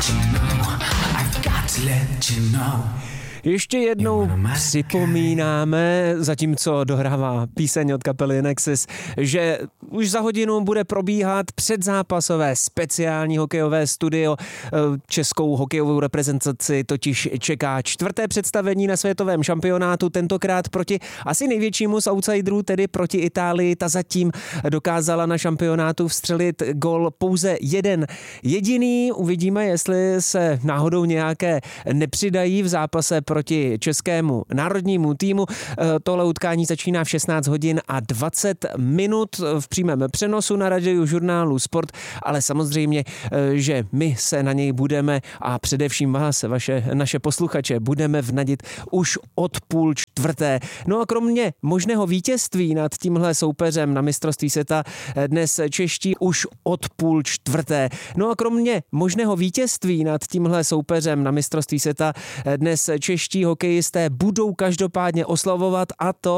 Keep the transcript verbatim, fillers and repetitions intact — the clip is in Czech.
Ještě jednou připomínáme, zatímco dohrává píseň od kapely Nexus, že už za hodinu bude probíhat předzápasové speciální hokejové studio. Českou hokejovou reprezentaci totiž čeká čtvrté představení na světovém šampionátu, tentokrát proti asi největšímu z outsiderů, tedy proti Itálii. Ta zatím dokázala na šampionátu vstřelit gol pouze jeden jediný. Uvidíme, jestli se náhodou nějaké nepřidají v zápase proti českému národnímu týmu. Tohle utkání začíná v šestnáct hodin a dvacet minut v přímém přenosu na rádiu žurnálu Sport, ale samozřejmě, že my se na něj budeme a především vás, vaše, naše posluchače, budeme vnadit už od půl čtvrté. No a kromě možného vítězství nad tímhle soupeřem na mistrovství světa dnes čeští už od půl čtvrté. No a kromě možného vítězství nad tímhle soupeřem na mistrovství světa dnes čeští hokejisté budou každopádně oslavovat, a to